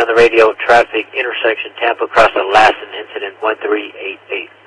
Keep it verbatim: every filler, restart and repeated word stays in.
on the radio, traffic intersection, Tampa, across the Lassen incident, one three eight eight.